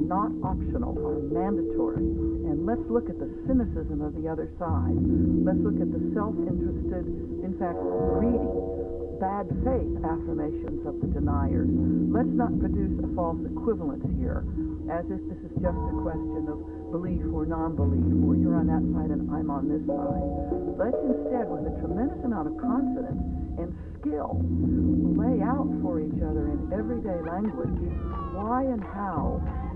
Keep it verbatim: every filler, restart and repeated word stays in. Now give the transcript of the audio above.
not optional, are mandatory. And let's look at the cynicism of the other side. Let's look at the self-interested, in fact, greedy, bad faith affirmations of the deniers. Let's not produce a false equivalence here, as if this is just a question of belief or non-belief, or you're on that side and I'm on this side. Let's instead, with a tremendous amount of confidence and skill, lay out for each other in everyday language why and how